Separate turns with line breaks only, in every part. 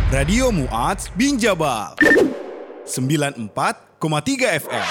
Radio Mu'adz bin Jabal 94,3 FM.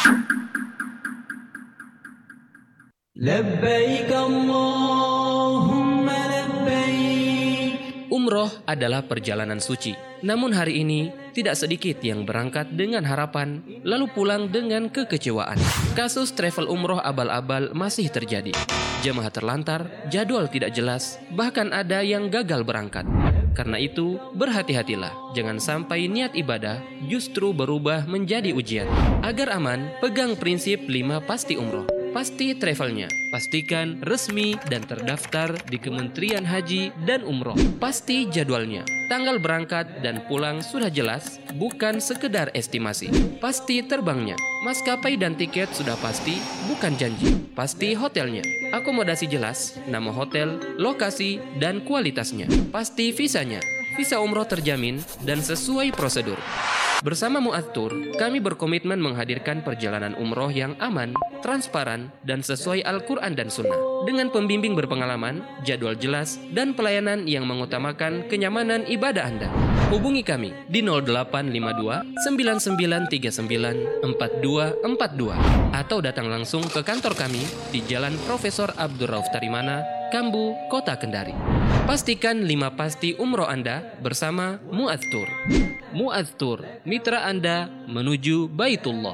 Labbaik Allahumma labbaik.
Umroh adalah perjalanan suci. Namun hari ini tidak sedikit yang berangkat dengan harapan lalu pulang dengan kekecewaan. Kasus travel umroh abal-abal masih terjadi. Jemaah terlantar, jadwal tidak jelas, bahkan ada yang gagal berangkat. Karena itu, berhati-hatilah. Jangan sampai niat ibadah justru berubah menjadi ujian. Agar aman, pegang prinsip 5 pasti umroh. Pasti travelnya, pastikan resmi dan terdaftar di Kementerian Haji dan Umroh. Pasti jadwalnya, tanggal berangkat dan pulang sudah jelas, bukan sekedar estimasi. Pasti terbangnya, maskapai dan tiket sudah pasti, bukan janji. Pasti hotelnya, akomodasi jelas, nama hotel, lokasi, dan kualitasnya. Pasti visanya, visa umroh terjamin dan sesuai prosedur. Bersama Mu'adz Tour, kami berkomitmen menghadirkan perjalanan umroh yang aman, transparan, dan sesuai Al-Quran dan Sunnah. Dengan pembimbing berpengalaman, jadwal jelas, dan pelayanan yang mengutamakan kenyamanan ibadah Anda. Hubungi kami di 0852 9939 4242 atau datang langsung ke kantor kami di Jalan Profesor Abdul Rauf Tarimana, Kambu, Kota Kendari. Pastikan 5 pasti umroh Anda bersama Mu'adz Tour. Mu'adz Tour, mitra Anda menuju Baitullah.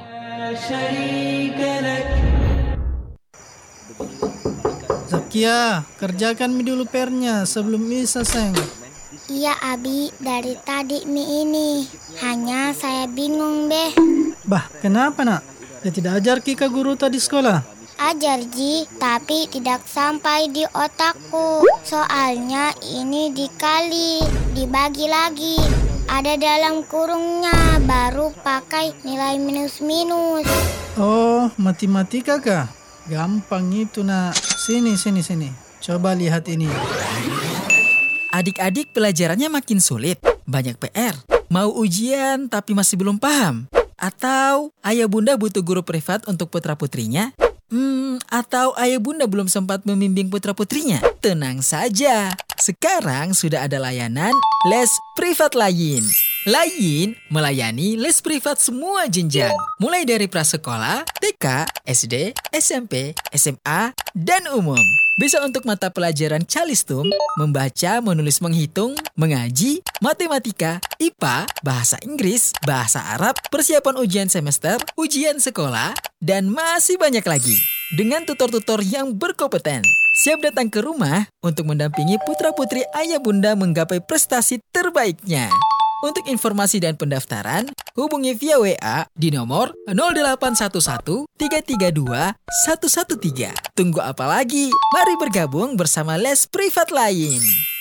Zakia, kerjakan mie dulu PR-nya sebelum bisa, Seng.
Iya, Abi, dari tadi mie ini. Hanya saya bingung, Beh.
Bah, kenapa, Nak? Dia tidak ajar Kika guru tadi sekolah?
Ajar, Ji, tapi tidak sampai di otakku. Soalnya ini dikali, dibagi lagi. Ada dalam kurungnya, baru pakai nilai minus-minus.
Oh, matematika kah? Gampang itu, Nak. Sini. Coba lihat ini.
Adik-adik pelajarannya makin sulit, banyak PR. Mau ujian tapi masih belum paham? Atau ayah bunda butuh guru privat untuk putra-putrinya? Atau ayah bunda belum sempat membimbing putra-putrinya? Tenang saja, sekarang sudah ada layanan les privat Layin. Layin melayani les privat semua jenjang, mulai dari prasekolah, TK, SD, SMP, SMA, dan umum. Bisa untuk mata pelajaran Calistung, membaca, menulis, menghitung, mengaji, matematika, IPA, bahasa Inggris, bahasa Arab, persiapan ujian semester, ujian sekolah, dan masih banyak lagi. Dengan tutor-tutor yang berkompeten, siap datang ke rumah untuk mendampingi putra-putri ayah bunda menggapai prestasi terbaiknya. Untuk informasi dan pendaftaran, hubungi via WA di nomor 0811 332 113. Tunggu apa lagi? Mari bergabung bersama les privat Layin.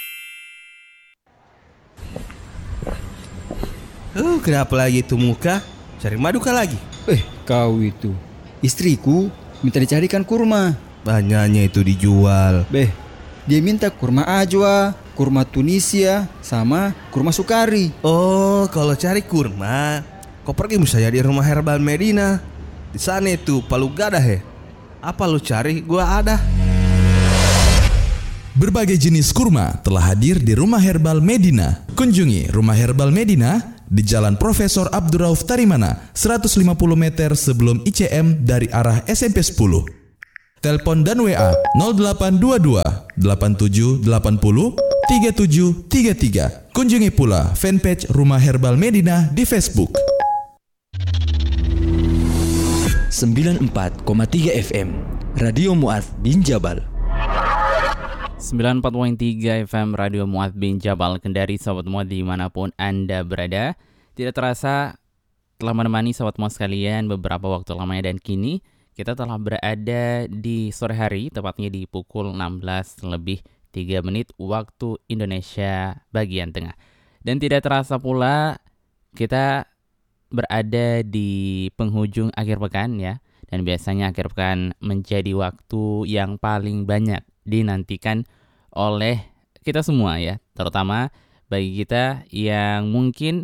Kenapa lagi itu muka? Cari madu kah lagi?
Kau itu. Istriku minta dicarikan kurma.
Banyaknya itu dijual.
Dia minta kurma ajwa, kurma Tunisia, sama kurma sukari.
Oh, kalau cari kurma, kau pergi misalnya di Rumah Herbal Medina. Di sana itu palu gada he. Apa lu cari? Gua ada.
Berbagai jenis kurma telah hadir di Rumah Herbal Medina. Kunjungi Rumah Herbal Medina di Jalan Profesor Abdul Rauf Tarimana, 150 meter sebelum ICM dari arah SMP 10. Telepon dan WA 0822 8780 3733. Kunjungi pula fanpage Rumah Herbal Medina di Facebook.
94,3 FM Radio Mu'adz bin Jabal.
94.3 FM Radio Mu'adz bin Jabal Kendari. Sobat Mu'adz dimanapun Anda berada, tidak terasa telah menemani sobat Mu'adz sekalian beberapa waktu lamanya, dan kini kita telah berada di sore hari, tepatnya di pukul 16:03 waktu Indonesia bagian tengah. Dan tidak terasa pula kita berada di penghujung akhir pekan ya. Dan biasanya akhir pekan menjadi waktu yang paling banyak dinantikan oleh kita semua ya. Terutama bagi kita yang mungkin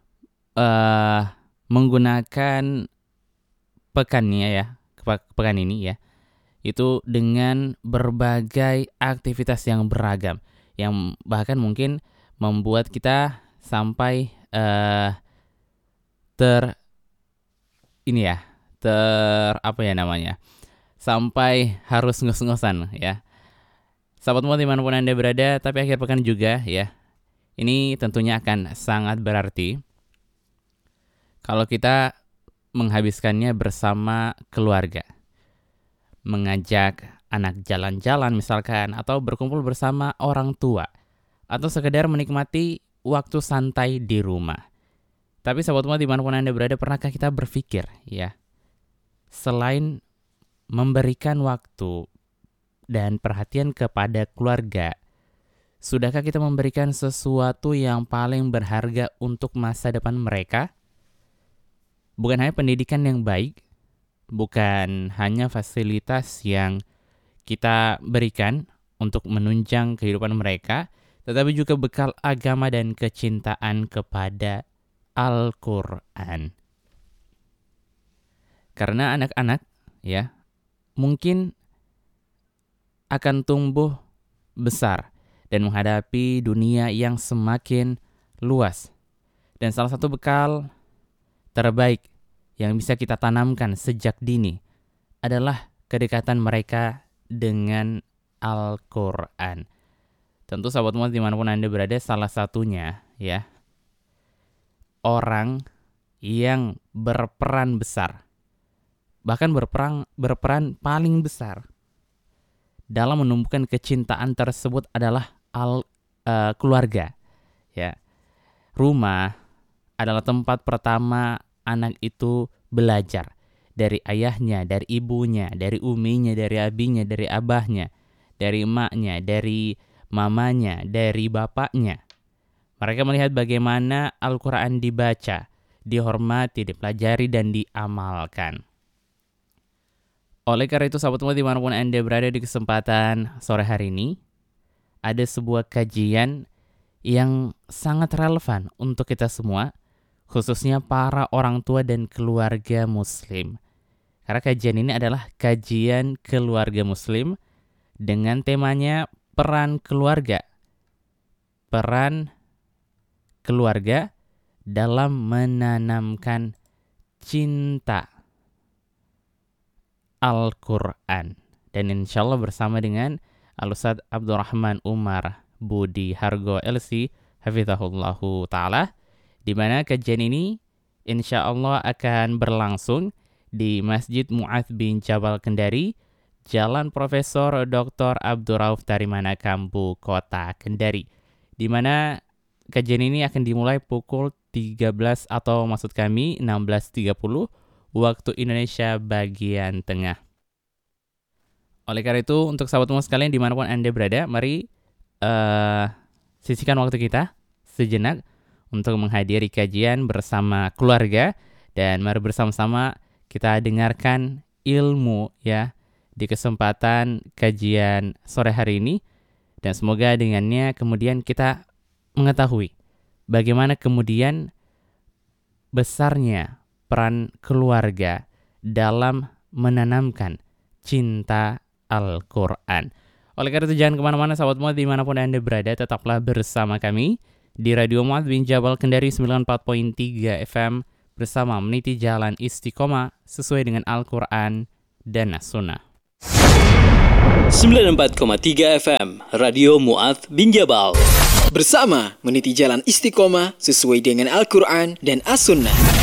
menggunakan pekannya ya. Pekan ini ya, itu dengan berbagai aktivitas yang beragam, yang bahkan mungkin membuat kita sampai sampai harus ngos-ngosan ya. Sahabat Muat dimanapun Anda berada, tapi akhir pekan juga ya. Ini tentunya akan sangat berarti kalau kita menghabiskannya bersama keluarga. Mengajak anak jalan-jalan misalkan, atau berkumpul bersama orang tua, atau sekedar menikmati waktu santai di rumah. Tapi sahabat Muat dimanapun Anda berada, pernahkah kita berpikir ya, selain memberikan waktu dan perhatian kepada keluarga, sudahkah kita memberikan sesuatu yang paling berharga untuk masa depan mereka? Bukan hanya pendidikan yang baik, bukan hanya fasilitas yang kita berikan untuk menunjang kehidupan mereka, tetapi juga bekal agama dan kecintaan kepada Al-Quran. Karena anak-anak ya, mungkin akan tumbuh besar dan menghadapi dunia yang semakin luas. Dan salah satu bekal terbaik yang bisa kita tanamkan sejak dini adalah kedekatan mereka dengan Al-Quran. Tentu sahabat Muat dimanapun Anda berada, salah satunya ya, orang yang berperan besar, bahkan berperan paling besar dalam menumbuhkan kecintaan tersebut adalah keluarga ya. Rumah adalah tempat pertama anak itu belajar dari ayahnya, dari ibunya, dari uminya, dari abinya, dari abahnya, dari emaknya, dari mamanya, dari bapaknya. Mereka melihat bagaimana Al-Quran dibaca, dihormati, dipelajari, dan diamalkan. Oleh karena itu, sahabat Muat dimanapun Anda berada, di kesempatan sore hari ini, ada sebuah kajian yang sangat relevan untuk kita semua, khususnya para orang tua dan keluarga muslim. Karena kajian ini adalah kajian keluarga muslim dengan temanya peran keluarga. Peran keluarga dalam menanamkan cinta Al-Quran. Dan insya Allah bersama dengan Al-Ustadz Abdurrahman Umar Budi Hargo LC Hafizahullahu Ta'ala, di mana kajian ini insya Allah akan berlangsung di Masjid Mu'adz bin Jabal Kendari, Jalan Profesor Dr. Abdurauf Tarimana Kambu, Kota Kendari, di mana kajian ini akan dimulai pukul 13 atau maksud kami 16.30 waktu Indonesia bagian tengah. Oleh karena itu, untuk sahabat-sahabat sekalian dimanapun Anda berada, mari sisihkan waktu kita sejenak untuk menghadiri kajian bersama keluarga, dan mari bersama-sama kita dengarkan ilmu ya di kesempatan kajian sore hari ini, dan semoga dengannya kemudian kita mengetahui bagaimana kemudian besarnya peran keluarga dalam menanamkan cinta Al-Quran. Oleh karena itu jangan kemana-mana sahabat Mu'adz dimanapun Anda berada, tetaplah bersama kami di Radio Mu'adz bin Jabal Kendari 94.3 FM bersama meniti jalan istiqomah sesuai dengan Al-Quran dan As-Sunnah.
94,3 FM Radio Mu'adz bin Jabal bersama meniti jalan istiqomah sesuai dengan Al-Quran dan As-Sunnah.